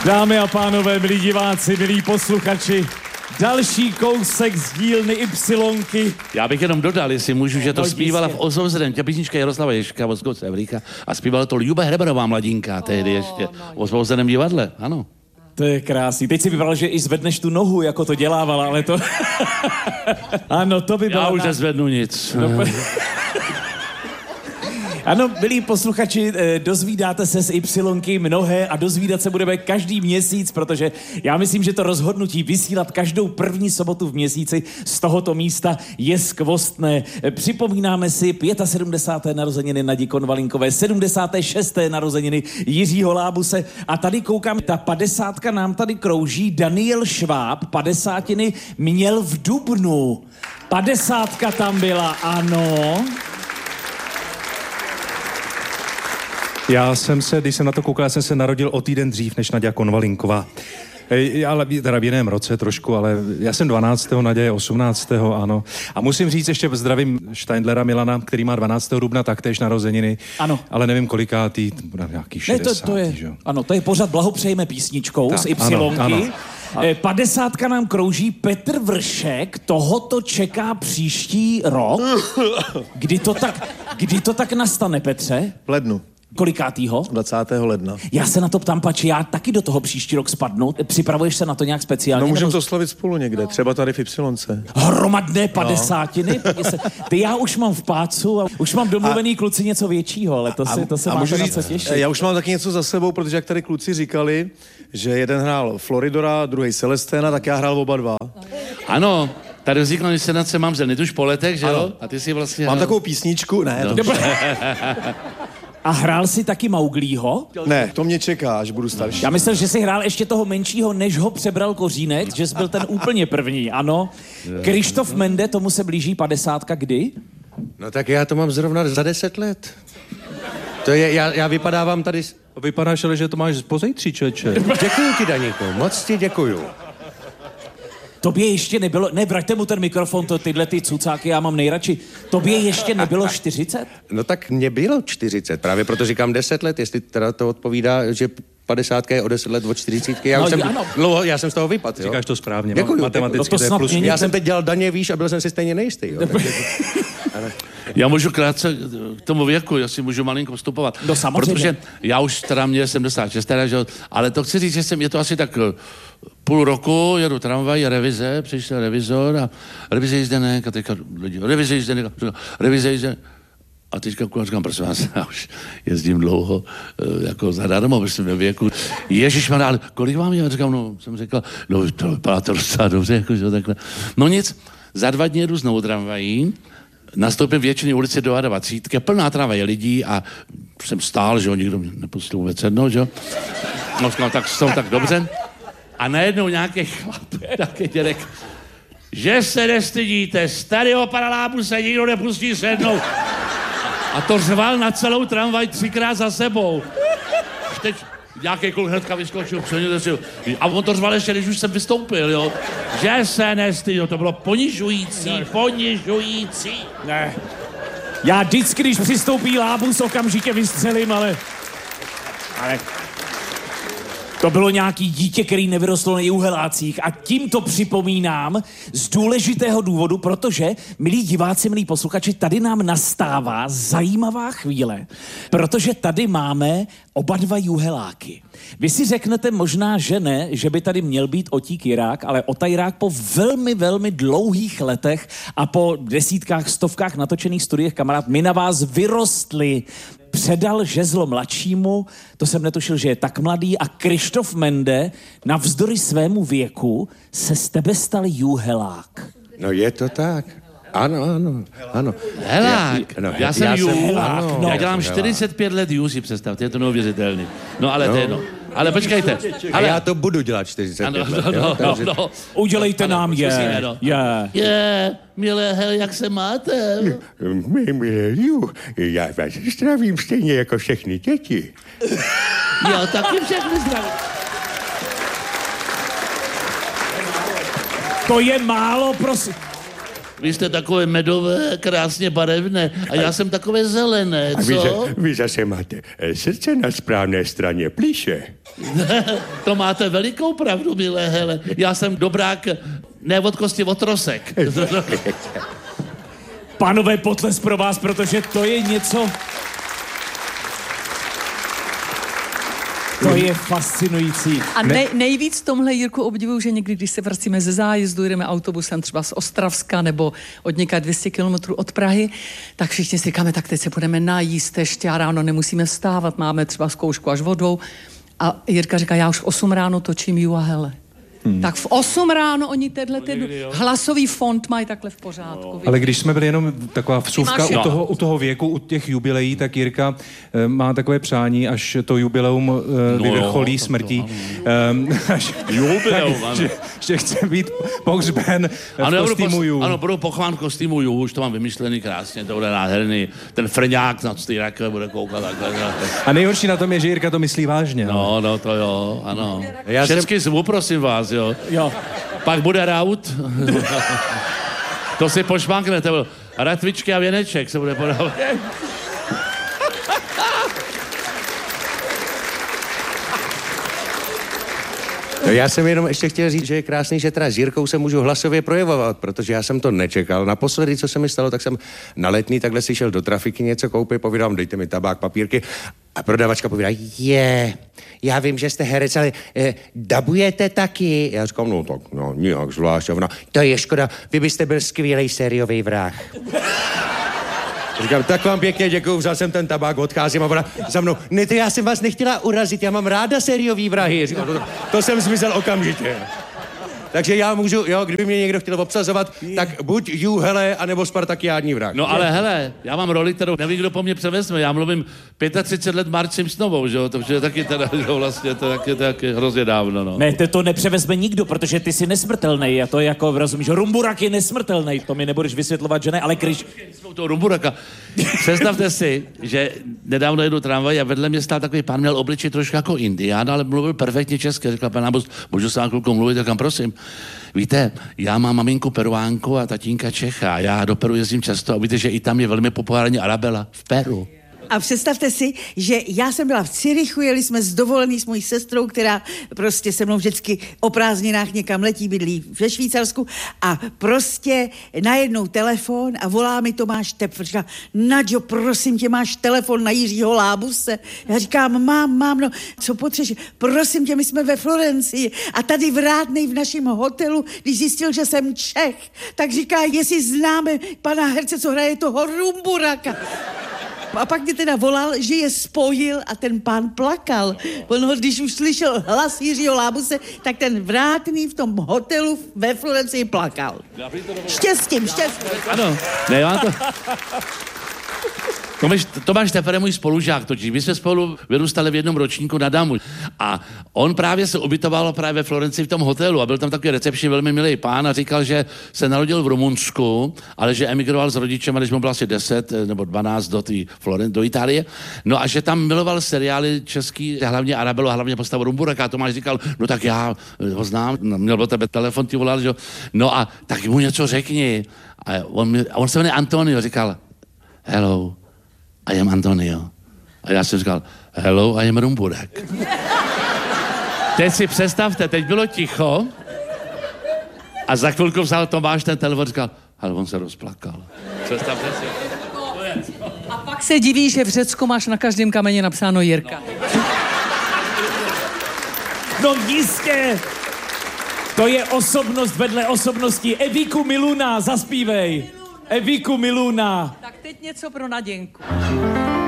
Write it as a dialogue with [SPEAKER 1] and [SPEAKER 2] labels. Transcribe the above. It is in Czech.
[SPEAKER 1] Dámy a pánové, milí diváci, milí posluchači, další kousek z dílny Ypsilonky.
[SPEAKER 2] Já bych jenom dodal, jestli můžu, že to zpívala v Ozovzrem, písnička Jaroslava Ježka, Voskovce Evríka, a zpívala to Ljube Hreberová mladinka, tehdy ještě v Ozovzrem divadle, ano.
[SPEAKER 1] To je krásný. Teď si vypadalo, že i zvedneš tu nohu, jako to dělávala, ale to... Ano, to by bylo...
[SPEAKER 2] Já už nezvednu nic.
[SPEAKER 1] Ano, milí posluchači, dozvídáte se z Ypsilonky mnohé a dozvídat se budeme každý měsíc, protože já myslím, že to rozhodnutí vysílat každou první sobotu v měsíci z tohoto místa je skvostné. Připomínáme si 75. narozeniny Nadi Konvalinkové, 76. narozeniny Jiřího Lábuse a tady koukám, ta 50 nám tady krouží. Daniel Šváb, 50 měl v dubnu. 50 tam byla, ano.
[SPEAKER 3] Já jsem se, když jsem na to koukal, já jsem se narodil o týden dřív než Naďa Konvalinková. Ale teda v jiném roce trošku, ale já jsem 12. Naďa je 18. ano. A musím říct ještě zdravím Steindlera Milana, který má 12. dubna taktéž narozeniny.
[SPEAKER 1] Ano.
[SPEAKER 3] Ale nevím kolikátý, bude nějaký 60.
[SPEAKER 1] Ne, to je, že? Ano, to je pořád blahopřejeme písničkou z Ypsilonky.
[SPEAKER 3] Ano.
[SPEAKER 1] 50 nám krouží Petr Vršek, toho to čeká příští rok. Kdy to tak nastane, Petře?
[SPEAKER 4] V lednu.
[SPEAKER 1] Kolikátýho?
[SPEAKER 4] 20. ledna.
[SPEAKER 1] Já se na to ptám, pači, já taky do toho příští rok spadnu. Připravuješ se na to nějak speciálně?
[SPEAKER 4] No můžeme to slavit spolu někde, třeba tady v Ypsilonce.
[SPEAKER 1] Hromadné 50. Ty já už mám v pácu a už mám domluvený kluci něco většího, ale to se máte na co těšit.
[SPEAKER 4] Já už mám taky něco za sebou, protože jak tady kluci říkali, že jeden hrál Floridora, druhý Celesténa, tak já hrál oba dva.
[SPEAKER 2] Ano, tady vznikla inscenace Mám ženy tuž po letech, že jo? A ty si vlastně...
[SPEAKER 4] Mám takovou písničku, ne,
[SPEAKER 2] no.
[SPEAKER 1] A hrál si taky Mauglího?
[SPEAKER 4] Ne, to mě čeká, až budu starší.
[SPEAKER 1] Já myslel, že si hrál ještě toho menšího, než ho přebral Kořínek, že jsi byl ten úplně první, ano. Krištof Mende, tomu se blíží 50, kdy?
[SPEAKER 5] No tak já to mám zrovna za 10 let. To je, já vypadávám tady...
[SPEAKER 3] Vypadáš, ale že to máš pozejtří, člověče.
[SPEAKER 5] Děkuju ti, Daníku, moc ti děkuju.
[SPEAKER 1] Tobě ještě nebylo, ne, vraťte mu ten mikrofon, tyhle ty cucáky já mám nejradši. Tobě ještě nebylo 40?
[SPEAKER 5] No tak mně bylo 40, právě proto říkám 10 let, jestli teda to odpovídá, že 50 je o 10 let od 40. Já jsem z toho vypadl, jo.
[SPEAKER 3] Říkáš to správně.
[SPEAKER 5] Děkuju.
[SPEAKER 3] Matematicky to je plus.
[SPEAKER 5] Já jsem teď dělal daně, víš, a byl jsem si stejně nejistý, jo.
[SPEAKER 2] Já můžu krátce k tomu věku, jestli můžu malinko vstupovat.
[SPEAKER 1] No samozřejmě.
[SPEAKER 2] Protože já už teda mě 76, teda, že, ale to chci říct, že je to asi tak půl roku, jedu tramvaj, revize, přišel revizor a revize jízdenek a teďka lidi, revize jízdenek, a teďka říkám, prosím vás, já už jezdím dlouho, jako zadarmo, myslím, ve věku. Ježišmarja, ale kolik vám je? Říkám, no, jsem řekl, no, to vypadá to docela dobře, jakože takhle. No nic, za 2 dny jedu znovu tramvají, nastoupím většině ulici do 20, plná tramvaj lidí a jsem stál, že jo, nikdo mě nepustil vůbec jedno, že jo. No, tak jsou tak dobře. A najednou nějaký chlap, taky dědek, že se nestydíte, starého pana Lábuse nikdo nepustí sednout. A to řval na celou tramvaj 3krát za sebou. Teď nějaký kluk hnedka vyskočil, a on to řval ještě, když už jsem vystoupil, jo. Že se nestydí, to bylo ponižující.
[SPEAKER 1] Ne. Já vždycky, když přistoupí Lábus, okamžitě vystřelím, ale... To bylo nějaký dítě, který nevyrostlo na Jihuhelácích a tím to připomínám z důležitého důvodu, protože, milí diváci, milí posluchači, tady nám nastává zajímavá chvíle, protože tady máme oba dva Jihuheláky. Vy si řeknete možná, že ne, že by tady měl být Otík Jirák, ale Ota Jirák po velmi, velmi dlouhých letech a po desítkách, stovkách natočených studiích, kamarád, my na vás vyrostli. Předal žezlo mladšímu, to jsem netušil, že je tak mladý, a Krištof Mende navzdory svému věku se z tebe stal Jihuhelák.
[SPEAKER 5] No je to tak. Ano.
[SPEAKER 2] Helák. Já jsem
[SPEAKER 1] Helák.
[SPEAKER 2] Já dělám 45 let Jihu, si představte, je to neuvěřitelný. No ale to je jedno. Ale počkejte.
[SPEAKER 5] Ale já to budu dělat 45 let.
[SPEAKER 2] No.
[SPEAKER 1] Udělejte nám
[SPEAKER 2] Milé, jak se máte?
[SPEAKER 6] Já vás zdravím stejně jako všechny děti.
[SPEAKER 2] Jo, taky všechny zdravím.
[SPEAKER 1] To je málo, prosím.
[SPEAKER 2] Vy jste takové medové, krásně barevné a já jsem takové zelené, co?
[SPEAKER 6] Vy zase máte srdce na správné straně plíše.
[SPEAKER 2] To máte velikou pravdu, milé hele. Já jsem dobrák, ne od kosti, od trosek.
[SPEAKER 1] Pánové, potles pro vás, protože to je něco... To je fascinující.
[SPEAKER 7] A nejvíc v tomhle, Jirku, obdivuju, že někdy, když se vracíme ze zájezdu, jdeme autobusem třeba z Ostravska nebo od někud 200 kilometrů od Prahy, tak všichni si říkáme, tak teď se budeme najíst ještě a ráno nemusíme vstávat, máme třeba zkoušku až vodou. A Jirka říká, já už v 8 ráno točím Ju a hele. Tak v 8 ráno oni tenhle hlasový fond mají takhle v pořádku. No.
[SPEAKER 3] Ale když jsme byli jenom taková vsuvka u toho věku, u těch jubileí, tak Jirka má takové přání, až to jubileum vyvrcholí smrtí.
[SPEAKER 2] Jubileum, ano.
[SPEAKER 3] Že chce být pohřben v kostýmu Ju.
[SPEAKER 2] Ano, budu pochován v kostýmu Ju, už to mám vymyšlený krásně, to bude nádherný. Ten frňák nad ty rakve bude koukat takhle.
[SPEAKER 3] A nejhorší na tom je, že Jirka to myslí vážně.
[SPEAKER 2] No, to jo, ano. Všechny zvu, prosím vás, jo. Pak bude raut. To si pošmáknete. Ratvičky a věneček se bude podávat.
[SPEAKER 5] No, já jsem jenom ještě chtěl říct, že je krásný, že teda s Jirkou se můžu hlasově projevovat, protože já jsem to nečekal. Naposledy, co se mi stalo, tak jsem na Letný takhle si šel do trafiky něco koupit, povídám, dejte mi tabák, papírky. A prodavačka povídá, já vím, že jste herec, ale dabujete taky. Já říkám, no tak, no, nějak zvlášť. A ona, to je škoda, vy byste byl skvělej sériový vrah. Říkám, tak vám pěkně děkuju, vzal jsem ten tabák, odcházím a ona za mnou, ne, to já jsem vás nechtěla urazit, já mám ráda sériový vrahy. Říkám, to jsem zmizel okamžitě. Takže já můžu, kdyby mě někdo chtěl obsazovat, tak buď Ju, hele, anebo Spartakiádní vrah.
[SPEAKER 2] No ale hele, já mám roli, kterou nevím, kdo po mně převezme. Já mluvím 35 let Marge Simpsonovou, že jo, to je taky teda, že vlastně, to je taky hrozně dávno, no.
[SPEAKER 1] Ne, to nepřevezme nikdo, protože ty jsi nesmrtelnej a to jako, rozumíš, Rumburak je nesmrtelnej, to mi nebudeš vysvětlovat, že ne, ale když...
[SPEAKER 2] toho Rumburaka. Představte si, že nedávno jedu tramvaj a vedle mě stál takový pán, měl obličej trošku jako Indián, ale mluvil perfektně česky. Říkal, pane Nábost, můžu s vám chvilku mluvit, tak prosím. Víte, já mám maminku Peruánku a tatínka Čecha. Já do Peru jezdím často a víte, že i tam je velmi populární Arabela v Peru.
[SPEAKER 8] A představte si, že já jsem byla v Cirichu, jeli jsme z dovolený s mojí sestrou, která prostě se mnou vždycky o prázdninách někam letí, bydlí ve Švýcarsku a prostě najednou telefon a volá mi Tomáš Tepf. Říká, Naďo, prosím tě, máš telefon na Jiřího Lábuse? Já říkám, mám, no, co potřebuješ? Prosím tě, my jsme ve Florencii a tady vrátnej v našem hotelu, když zjistil, že jsem Čech, tak říká, jestli známe pana herce, co hraje toho Rumburaka. A pak mě teda volal, že je spojil a ten pán plakal. On, když už slyšel hlas Jiřího Lábuse, tak ten vrátný v tom hotelu ve Florencii plakal. Štěstím.
[SPEAKER 2] Ano, ne, já to... Tomáš Tepf je můj spolužák totiž. My jsme spolu vyrůstali v jednom ročníku na Damu. A on právě se ubytoval právě ve Florencii v tom hotelu a byl tam takový recepční velmi milý pán a říkal, že se narodil v Rumunsku, ale že emigroval s rodičem, když mu bylo asi 10 nebo 12 do Itálie. No a že tam miloval seriály český, hlavně Arabelu a hlavně postavu Rumburaka. A Tomáš říkal, no tak já ho znám, měl do tebe telefon, ti volal, že? No a tak mu něco řekni. A on se jmenuje Antonio, říkal, hello, I am Antonio. A já jsem říkal, hello, I am Rumburak. Teď si představte, teď bylo ticho a za chvilku vzal Tomáš ten telefon a říkal, ale on se rozplakal. Představte si.
[SPEAKER 7] A pak se diví, že v Řecku máš na každém kameni napsáno Jirka.
[SPEAKER 1] No jistě! To je osobnost vedle osobnosti. Eviku Miluna, zaspívej. Eviku Miluna.
[SPEAKER 7] Tak teď něco pro Naděnku.